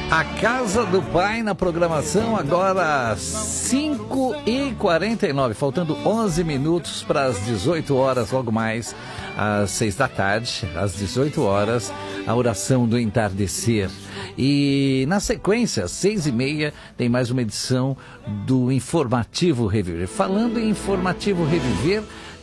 A Casa do Pai na programação, agora 5h49, faltando 11 minutos para as 18 horas, logo mais às 6 da tarde, às 18 horas, a oração do entardecer. E na sequência, às 6h30, tem mais uma edição do Informativo Reviver. Falando em Informativo Reviver,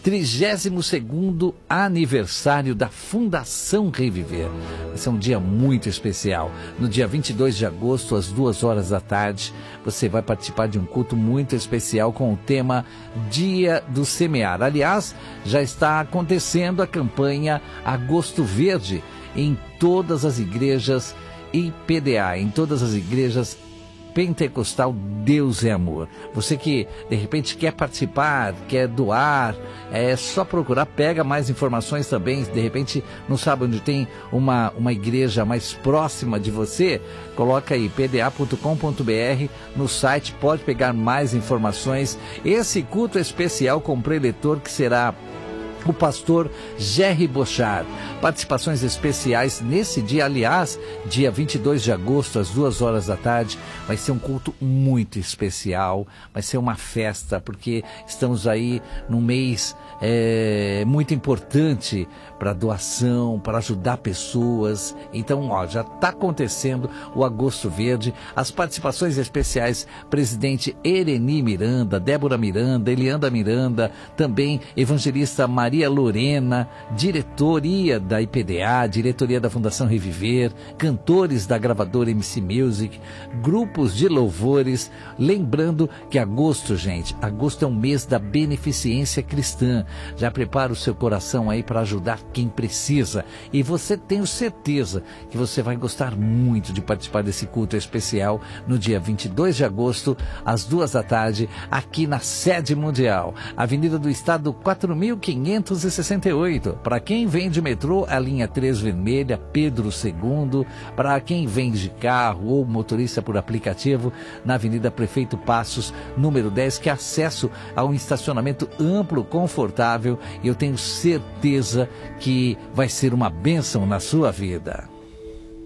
32º aniversário da Fundação Reviver. Esse é um dia muito especial. No dia 22 de agosto, às 2 horas da tarde, você vai participar de um culto muito especial com o tema Dia do Semear. Aliás, já está acontecendo a campanha Agosto Verde em todas as igrejas IPDA, em todas as igrejas Pentecostal Deus é Amor. Você que de repente quer participar, quer doar, é só procurar, pega mais informações também. De repente não sabe onde tem uma igreja mais próxima de você, coloca aí pda.com.br no site, pode pegar mais informações. Esse culto especial com preletor que será o pastor Jerry Bochard. Participações especiais nesse dia, aliás, dia 22 de agosto, às 2 horas da tarde. Vai ser um culto muito especial, vai ser uma festa, porque estamos aí num mês muito importante para doação, para ajudar pessoas. Então, já está acontecendo o Agosto Verde. As participações especiais, presidente Ereni Miranda, Débora Miranda, Elianda Miranda, também evangelista Maria Lorena, diretoria da IPDA, diretoria da Fundação Reviver, cantores da gravadora MC Music, grupos de louvores. Lembrando que agosto, gente, agosto é um mês da beneficência cristã. Já prepara o seu coração aí para ajudar quem precisa. E você, tenho certeza que você vai gostar muito de participar desse culto especial no dia 22 de agosto, às 2 da tarde, aqui na sede mundial, Avenida do Estado 4568. Para quem vem de metrô, a linha 3 vermelha, Pedro II. Para quem vem de carro ou motorista por aplicativo, na Avenida Prefeito Passos, número 10, que é acesso a um estacionamento amplo, confortável, e eu tenho certeza que vai ser uma bênção na sua vida.